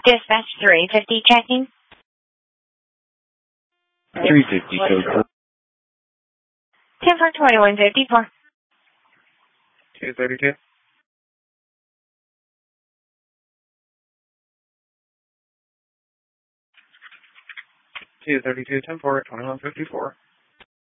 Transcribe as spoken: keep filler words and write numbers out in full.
Dispatch three fifty checking. three fifty code. ten four twenty-one fifty-four. two thirty-two. two thirty-two, ten four, twenty-one fifty-four.